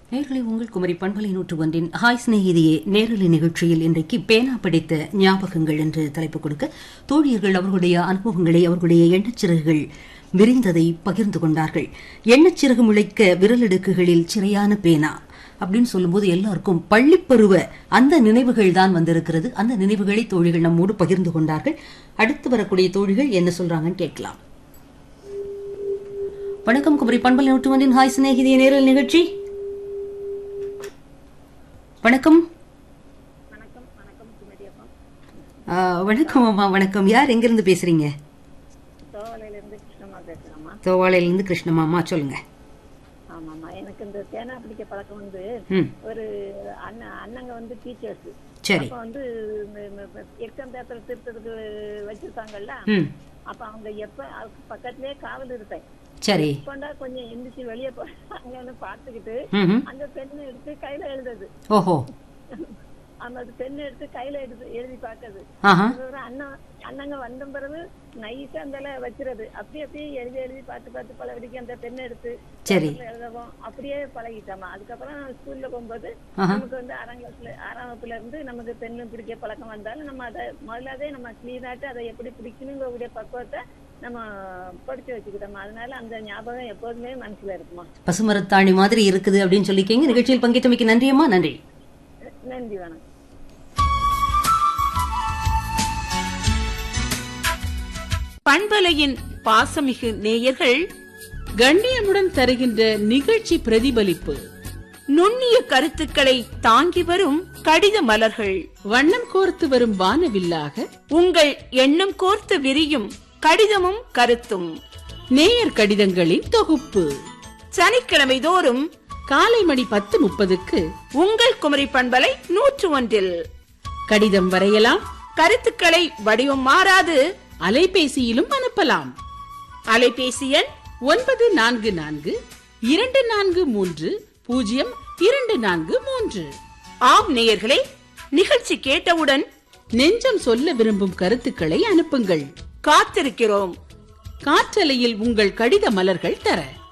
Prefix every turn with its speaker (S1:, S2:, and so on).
S1: நேர்களை உங்கள் குமரி பண்பலை 101 ஹாய் சிநேகிதியே நேரலை நிகழ்ச்சியில் இன்றைக்கு பேனா படித்த ஞாபகங்கள் என்று தலைப்பு கொடுக்க தோழியர்கள் அவர்களுடைய அனுபவங்களை அவர்களுடைய எண்ணச்சிறகுகள் விரிந்ததை பகிர்ந்து கொண்டார்கள். எண்ணச்சிறகு முளைக்க விரலடுக்குகளில் சிறையான பேனா அப்படின்னு சொல்லும்போது எல்லாருக்கும் பள்ளிப்பருவ அந்த நினைவுகள் தான் வந்திருக்கிறது. அந்த நினைவுகளை தோழிகள் நம்மோடு பகிர்ந்து கொண்டார்கள். அடுத்து வரக்கூடிய தோழிகள் என்ன சொல்றாங்கன்னு கேட்கலாம். வணக்கம் குமரி பண்பலை 101 ஹாய் சிநேகிதியே நேரலை நிகழ்ச்சி. வணக்கம். வணக்கம் அம்மா. வணக்கம். யார் எங்கிருந்து பேசுறீங்க? தோவாளையிலிருந்து கிருஷ்ணமாமா. சொல்லுங்க.
S2: ஆமாமா, எனக்கு இந்த பேனா பிடிக்க பழக்கம் வந்து ஒரு அண்ணங்க வந்து டீச்சர்ஸ்.
S1: சரி.
S2: அப்ப வந்து எக்ஸாம் பேப்பர் திருத்தத்துக்கு வச்சிருக்காங்கல்ல, அப்ப அவங்க எப்ப பக்கத்திலேயே காவல் இருப்பேன்.
S1: சரி.
S2: கொண்டா கொஞ்சம் எந்திரிச்சு வெளியே போறாங்கன்னு பாத்துக்கிட்டு அந்த பெண்ணை எடுத்து கையில எழுதுது.
S1: ஓஹோ.
S2: அந்த பெண்ணை எடுத்து கையில எழுதி பாக்குது. அண்ணங்க வந்த பிறகு நைஸா அந்த வச்சிருது. அப்படியே எழுதி பார்த்து பழகிக்கு அந்த பெண்ணை எடுத்து எழுதவும் அப்படியே பழகிட்டாமா. அதுக்கப்புறம் ஸ்கூல்ல போகும்போது நமக்கு வந்து 6ஆம் வகுப்புல இருந்து நமக்கு பெண்ணு பிடிக்க பழக்கம் வந்தாலும் நம்ம அதை முதலாவே நம்ம கிளீனாட்டு அதை எப்படி பிடிக்கணுங்கிற பக்குவத்தை நம்ம படிச்சு வச்சுக்கிட்டோம். அதனால அந்த ஞாபகம் எப்போதுமே மனசுல இருக்குமா.
S1: பசுமரத்தாணி மாதிரி இருக்குது அப்படின்னு சொல்லிக்கீங்க. நிகழ்ச்சியில் பங்கேற்றமைக்கு நன்றியம்மா. நன்றி.
S2: நன்றி. வணக்கம்.
S3: பண்பலையின் பாசமிகு நேயர்கள் கண்ணியமுடன் தருகின்ற நிகழ்ச்சி பிரதிபலிப்பு, நுண்ணிய கருத்துக்களை தாங்கி வரும் கடித மலர்கள், வண்ணம் கோர்த்து வரும் வானவில்லாக உங்கள் எண்ணம் கோர்த்து விரியும் கடிதமும் கருத்தும், நேயர் கடிதங்களின் தொகுப்பு. சனிக்கிழமை தோறும் காலை மணி 10:30 உங்கள் குமரி பண்பலை 101 கடிதம் வரையலாம். கருத்துக்களை வடிவம் மாறாது அலைபேசியிலும் அனுப்பலாம். அலைபேசி எண் 9442430243. ஆம் நேயர்களே, நிகழ்ச்சி கேட்டவுடன் நெஞ்சம் சொல்ல விரும்பும் கருத்துக்களை அனுப்புங்கள். காத்திருக்கிறோம். காற்றலையில் உங்கள் கடித மலர்கள் தர